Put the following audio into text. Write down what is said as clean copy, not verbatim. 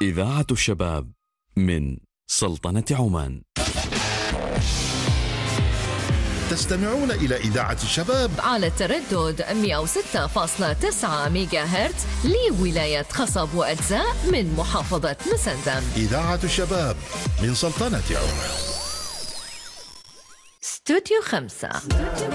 إذاعة الشباب من سلطنة عمان. تستمعون إلى إذاعة الشباب على التردد 106.9 ميجا هرتز لولاية خصب وأجزاء من محافظة مسندم. إذاعة الشباب من سلطنة عمان. استوديو 5.